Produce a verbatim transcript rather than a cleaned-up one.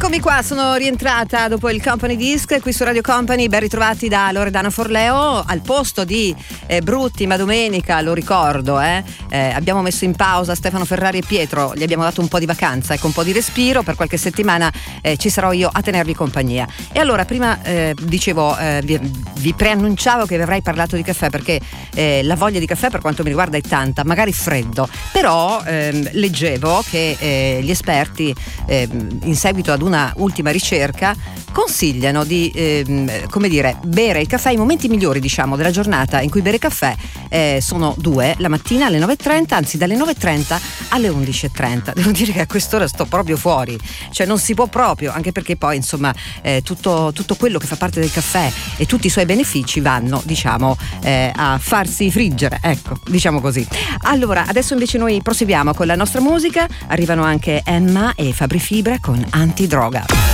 Eccomi qua, sono rientrata dopo il Company Disc qui su Radio Company. Ben ritrovati da Loredana Forleo. Al posto di eh, Brutti, ma domenica, lo ricordo, eh, eh, abbiamo messo in pausa Stefano Ferrari e Pietro. Gli abbiamo dato un po' di vacanza, ecco, un po' di respiro. Per qualche settimana eh, ci sarò io a tenervi compagnia. E allora, prima eh, dicevo, eh, vi, vi preannunciavo che vi avrei parlato di caffè, perché eh, la voglia di caffè per quanto mi riguarda è tanta, magari freddo. Però ehm, leggevo che eh, gli esperti eh, in seguito ad una ultima ricerca consigliano di ehm, come dire, bere il caffè. I momenti migliori, diciamo, della giornata in cui bere caffè eh, sono due: la mattina alle nove e trenta, anzi dalle nove e trenta alle undici e trenta. Devo dire che a quest'ora sto proprio fuori, cioè non si può proprio, anche perché poi insomma eh, tutto, tutto quello che fa parte del caffè e tutti i suoi benefici vanno, diciamo, eh, a farsi friggere, ecco, diciamo così. Allora, adesso invece noi proseguiamo con la nostra musica. Arrivano anche Emma e Fabri Fibra con Antidroga.